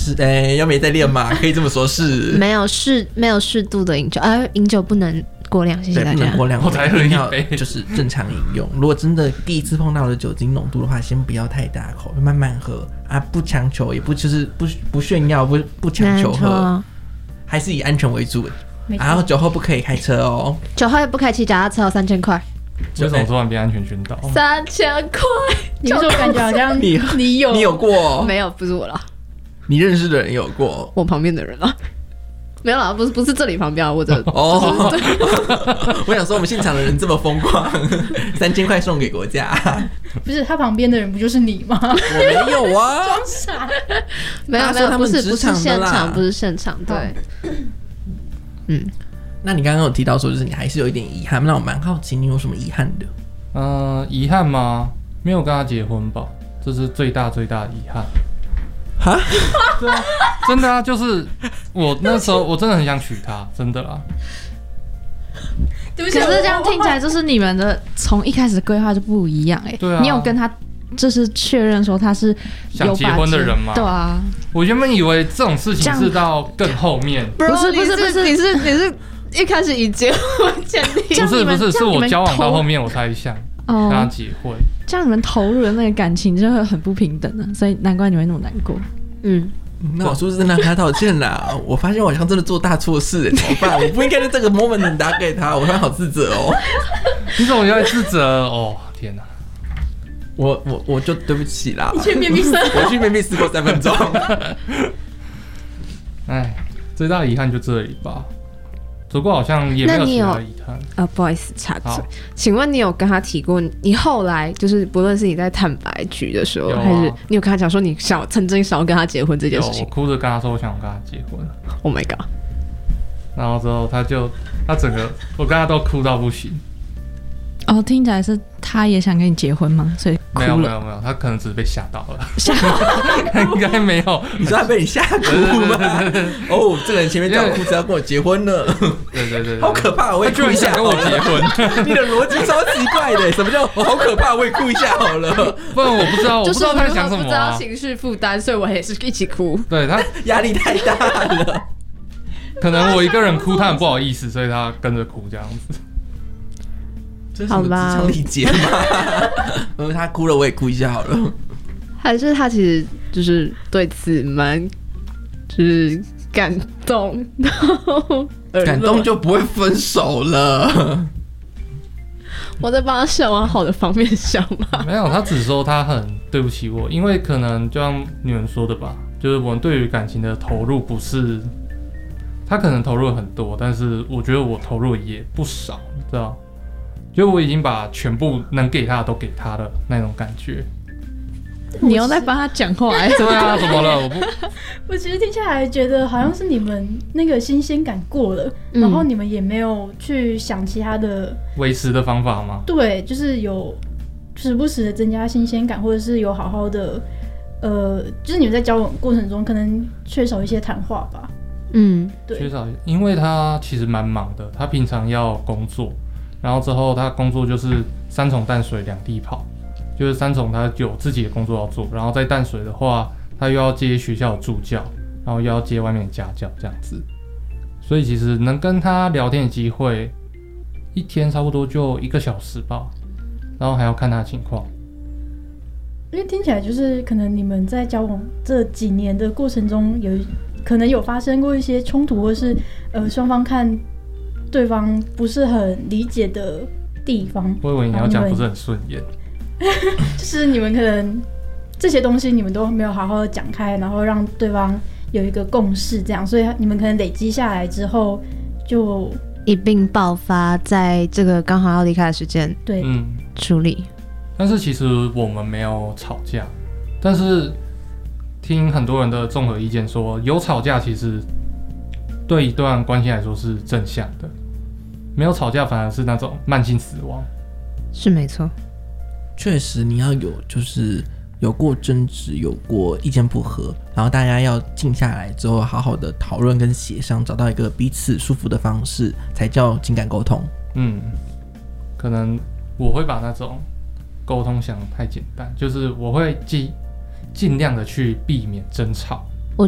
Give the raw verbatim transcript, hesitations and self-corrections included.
是哎，要没在练嘛，可以这么说是。 没有适没有适度的饮酒，而、啊、饮酒不能过量，谢谢大家。 不能过量， 我才喝一杯， 就是正常饮用。如果真的第一次碰到的酒精浓度的话，先不要太大口，慢慢喝啊，不强求，也不就是不不炫耀，不不强求喝，还是以安全为主。然后酒后不可以开车哦， 酒后也不可以骑脚踏车哦，三千块。 为什么突然变安全宣导？ 三千块， 你怎么感觉好像你你有你有过？ 没有，不是我啦。 你认识的人有过？ 我旁边的人啊。没有啦，不是不是这里旁边啊，我这哦，我想说我们现场的人这么疯狂，三千块送给国家， 不是他旁边的人不就是你吗？ 我没有啊， 装傻， 没有没有，不是不是现场，不是现场，对，嗯。 那你刚刚有提到说，就是你还是有一点遗憾，那我蛮好奇你有什么遗憾的？ 嗯、呃，遗憾吗？没有跟他结婚吧，这是最大最大的遗憾。 哈？ 对啊，真的啊，就是我那时候我真的很想娶她，真的啦。 可是这样听起来就是你们的从一开始规划就不一样哎、欸。 对啊， 你有跟他就是确认说他是想结婚的人吗？ 对啊， 我原本以为这种事情是到更后面。 不是不是不是，你是你是一开始以结婚前提， 不是不是，是我交往到后面我才想跟他结婚。 这样你们投入的那个感情就会很不平等啊，所以难怪你会那么难过。 嗯。 那我是不是真的跟他道歉啦？我发现我好像真的做大错事，怎么办？我不应该在这个 moment 打给他，我突然好自责哦。 你怎么要自责？哦，天哪！ 我我我就对不起啦。 你去面壁思过， 我去面壁思过三分钟。 哎，最大的遗憾就这里吧。不过好像也没有其他的遗憾。 啊，不好意思插嘴，请问你有跟他提过，你后来就是不论是你在坦白局的时候，啊、还是你有跟他讲说你想曾经想要跟他结婚这件事情？ 我哭着跟他说我想跟他结婚。 Oh my god！ 然后之后他就他整个我跟他都哭到不行。 哦，听起来是他也想跟你结婚吗？所以哭了。 没有没有没有，他可能只是被吓到了。吓到？应该没有。 你说他被你吓哭吗？哦，这个人前面叫我哭着要跟我结婚呢。 对对 对, 对， 好可怕！我也哭一下， 跟我结婚。 你的逻辑超奇怪的，什么叫我好可怕？我也哭一下好了。 不然我不知道，我不知道他在想什么、啊。 不知道情绪负担，所以我也是一起哭。 对他压力太大了。 可能我一个人哭，他很不好意思，所以他跟着哭这样子。 这是什么职场礼节吗？呃，他哭了，我也哭一下好了。 还是他其实就是对此蛮就是感动， 感动就不会分手了。 我在帮他想往好的方面想嘛。 没有，他只说他很对不起我，因为可能就像你们说的吧，就是我们对于感情的投入不是，他可能投入很多，但是我觉得我投入也不少，你知道？就我已经把全部能给他的都给他的那种感觉。 你又在帮他讲话、欸？ 对啊，怎么了？我不， 我其实听下来觉得好像是你们那个新鲜感过了、嗯，然后你们也没有去想其他的维持的方法吗？ 对，就是有时不时的增加新鲜感，或者是有好好的，呃，就是你们在交往过程中可能缺少一些谈话吧。 嗯， 对， 缺少，因为他其实蛮忙的，他平常要工作。然后之后他工作就是三重淡水两地跑，就是三重他有自己的工作要做，然后在淡水的话，他又要接学校的助教，然后又要接外面的家教这样子，所以其实能跟他聊天的机会，一天差不多就一个小时吧，然后还要看他的情况。 因为听起来就是可能你们在交往这几年的过程中有，有可能有发生过一些冲突，或是呃双方看对方不是很理解的地方。 我以为你要讲不是很顺眼， 就是你们可能这些东西你们都没有好好的讲开，然后让对方有一个共识，这样，所以你们可能累积下来之后，就一并爆发在这个刚好要离开的时间， 对， 嗯， 处理。 但是其实我们没有吵架，但是听很多人的综合意见说，有吵架其实对一段关系来说是正向的，没有吵架反而是那种慢性死亡。 是没错， 确实你要有就是有过争执，有过意见不合，然后大家要静下来之后，好好的讨论跟协商，找到一个彼此舒服的方式，才叫情感沟通。 嗯，可能我会把那种沟通想得太简单，就是我会尽尽量的去避免争吵，